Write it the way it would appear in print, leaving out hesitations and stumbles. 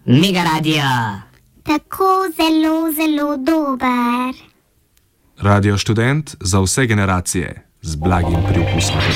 Mega Radio. Tako zelo, zelo dober. Radio Študent za vse generacije z blagim priokusom.